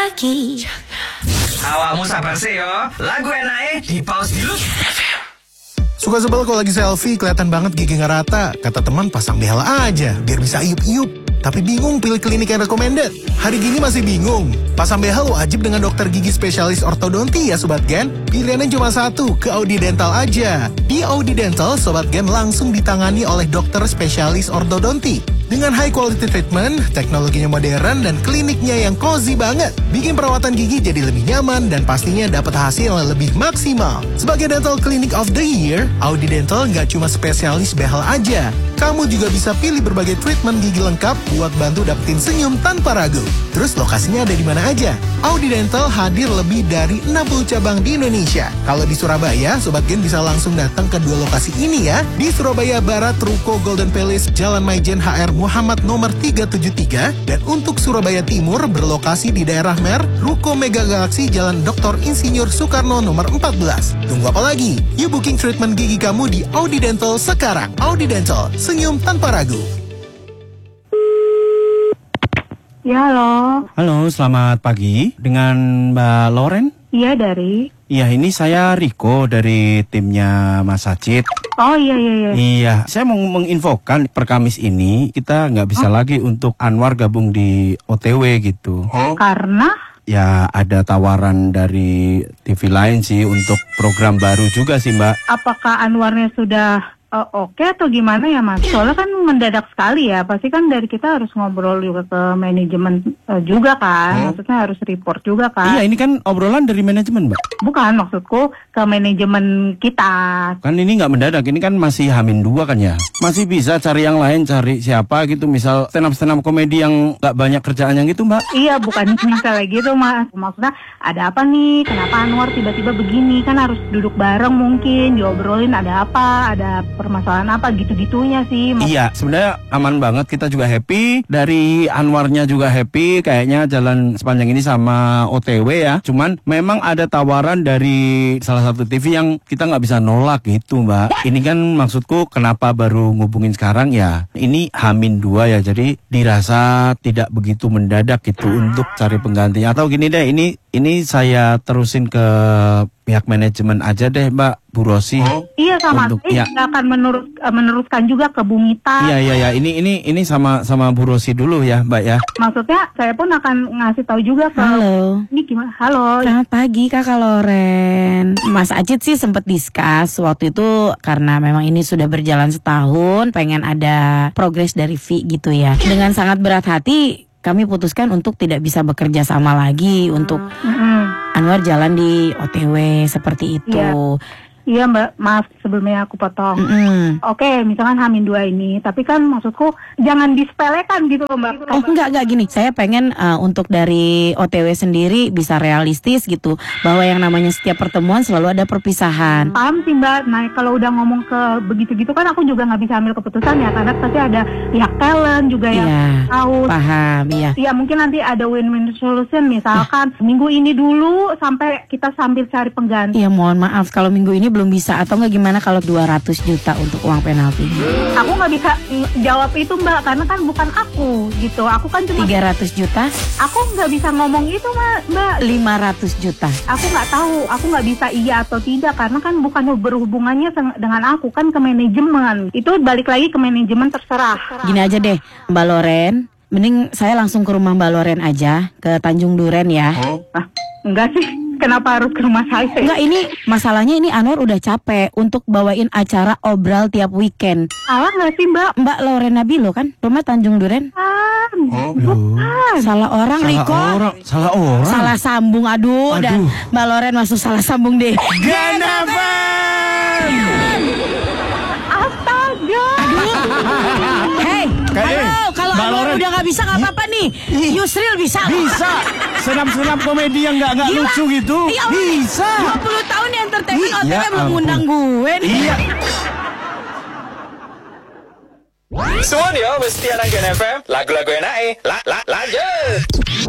Awakmu sabar sih yo. Lagu enake di pause dulu. Suka sebel kalau lagi selfie, kelihatan banget gigi nggak rata. Kata teman pasang behel aja, biar bisa iup-iup. Tapi bingung pilih klinik yang recommended. Hari gini masih bingung. Pasang behel wajib dengan dokter gigi spesialis ortodonti ya Sobat Gen. Pilihannya cuma satu, ke Audi Dental aja. Di Audi Dental, Sobat Gen langsung ditangani oleh dokter spesialis ortodonti. Dengan high quality treatment, teknologinya modern, dan kliniknya yang cozy banget. Bikin perawatan gigi jadi lebih nyaman dan pastinya dapat hasil yang lebih maksimal. Sebagai Dental Clinic of the Year, Audi Dental nggak cuma spesialis behel aja. Kamu juga bisa pilih berbagai treatment gigi lengkap buat bantu dapetin senyum tanpa ragu. Terus lokasinya ada di mana aja? Audi Dental hadir lebih dari 60 cabang di Indonesia. Kalau di Surabaya, Sobat Gen bisa langsung datang ke dua lokasi ini ya. Di Surabaya Barat, Ruko Golden Palace, Jalan Maijen HR Muhammad nomor 373. Dan untuk Surabaya Timur, berlokasi di daerah Mer, Ruko Mega Galaxy, Jalan Dr. Insinyur Soekarno nomor 14. Tunggu apa lagi? Yuk booking treatment gigi kamu di Audi Dental sekarang. Audi Dental, senyum tanpa ragu. Ya, halo. Halo, selamat pagi. Dengan Mbak Loren? Iya, dari. Iya, ini saya Riko dari timnya Mas Sacit. Oh, iya. Iya, saya mau menginfokan per Kamis ini kita nggak bisa lagi untuk Anwar gabung di OTW gitu. Karena? Ya, ada tawaran dari TV lain sih untuk program baru juga sih, Mbak. Apakah Anwarnya sudah oke atau gimana ya, Mas? Soalnya kan mendadak sekali ya. Pasti kan dari kita harus ngobrol juga ke manajemen juga kan. Maksudnya harus report juga kan. Iya, ini kan obrolan dari manajemen, Mbak. Bukan, maksudku ke manajemen kita. Kan ini nggak mendadak, ini kan masih H-2 kan ya. Masih bisa cari yang lain, cari siapa gitu. Misal stand up komedi yang nggak banyak kerjaan yang gitu, Mbak. Iya, bukan misalnya gitu, Mas. Maksudnya ada apa nih? Kenapa Anwar tiba-tiba begini? Kan harus duduk bareng mungkin, diobrolin ada apa, ada permasalahan apa gitu-gitunya sih. Iya, sebenarnya aman banget, kita juga happy. Dari Anwarnya juga happy, kayaknya jalan sepanjang ini sama OTW ya. Cuman memang ada tawaran dari salah satu TV yang kita nggak bisa nolak gitu, Mbak. Ini kan maksudku kenapa baru ngubungin sekarang ya. Ini H-2 ya, jadi dirasa tidak begitu mendadak gitu untuk cari penggantinya. Atau gini deh, ini saya terusin ke pihak manajemen aja deh, Mbak, Bu Rosi. Iya, sama. Ya. Akan meneruskan juga ke Bu Mita. Iya. Ini sama Bu Rosi dulu ya, Mbak ya. Maksudnya saya pun akan ngasih tahu juga ke. Halo. Ini gimana? Halo. Selamat pagi Kakak Loren. Mas Acit sih sempat discuss waktu itu karena memang ini sudah berjalan setahun, pengen ada progres dari Vi gitu ya. Dengan sangat berat hati kami putuskan untuk tidak bisa bekerja sama lagi untuk Anwar jalan di OTW seperti itu. Iya Mbak, maaf sebelumnya aku potong. Oke, misalkan H-2 ini, tapi kan maksudku jangan disepelekan gitu loh Mbak. Oh enggak gini, saya pengen untuk dari OTW sendiri bisa realistis gitu, bahwa yang namanya setiap pertemuan selalu ada perpisahan. Paham sih Mbak, nah kalau udah ngomong ke begitu-gitu kan aku juga nggak bisa ambil keputusan ya, karena pasti ada pihak talent juga yang tahu. Paham, iya. Iya mungkin nanti ada win-win solution, misalkan minggu ini dulu sampai kita sambil cari pengganti. Iya mohon maaf kalau minggu ini belum bisa, atau nggak gimana kalau 200 juta untuk uang penalti? Aku nggak bisa jawab itu Mbak, karena kan bukan aku gitu. Aku kan cuma 300 juta. Aku nggak bisa ngomong itu Mbak. 500 juta. Aku nggak tahu, aku nggak bisa iya atau tidak, karena kan bukan berhubungannya dengan aku, kan ke manajemen. Itu balik lagi ke manajemen, terserah. Gini aja deh Mbak Loren, mending saya langsung ke rumah Mbak Loren aja, ke Tanjung Duren ya. Enggak sih, kenapa harus ke rumah saya? Enggak, ini masalahnya ini Anwar udah capek untuk bawain acara obral tiap weekend. Salah nggak sih Mbak? Mbak Loren Nabilo kan, rumah Tanjung Duren. Salah orang, Riko. Salah orang. Salah sambung, aduh. Dan Mbak Loren masuk salah sambung deh. Genapan! Astaga! Hei, kalau Anwar udah nggak bisa nggak apa-apa nih. Yusril bisa. Bisa. Senam-senam komedi yang nggak lucu gitu. Iya, bisa. 20 tahun di entertainment, OTW Ya belum ampun. undang gue nih. Iya. Suwon yo, mesti anak Gen FM. Lagu-lagu enake. Lanjut.